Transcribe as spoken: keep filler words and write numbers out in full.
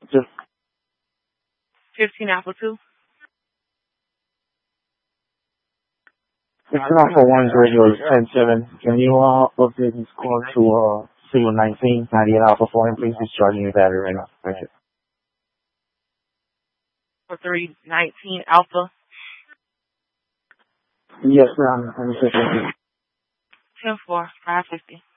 Just fifteen Alpha two. fifteen Alpha one radio is ten seven. Can you uh, update this call to uh, Signal nineteen, ninety-eight Alpha four, and please discharging your battery right now. Thank you. For three nineteen Alpha. Yes, ma'am. I'm listening. ten four, five fifty.